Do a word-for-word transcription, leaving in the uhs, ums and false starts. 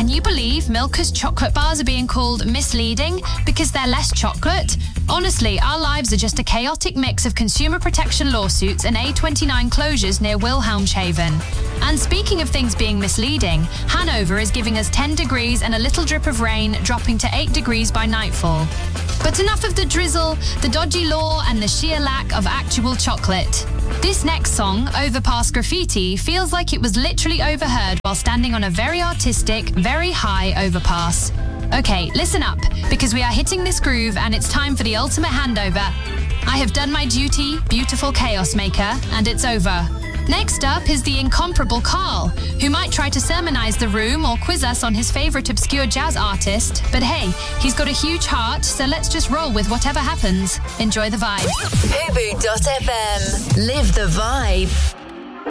Can you believe Milka's chocolate bars are being called misleading because they're less chocolate? Honestly, our lives are just a chaotic mix of consumer protection lawsuits and A twenty-nine closures near Wilhelmshaven. And speaking of things being misleading, Hanover is giving us ten degrees and a little drip of rain, dropping to eight degrees by nightfall. But enough of the drizzle, the dodgy law, and the sheer lack of actual chocolate. This next song, Overpass Graffiti, feels like it was literally overheard while standing on a very artistic, very high overpass. Okay, listen up, because we are hitting this groove and it's time for the ultimate handover. I have done my duty, beautiful chaos maker, and it's over. Next up is the incomparable Carl, who might try to sermonize the room or quiz us on his favorite obscure jazz artist, but hey, he's got a huge heart, so let's just roll with whatever happens. Enjoy the vibe. Fubu dot f m. Live the vibe.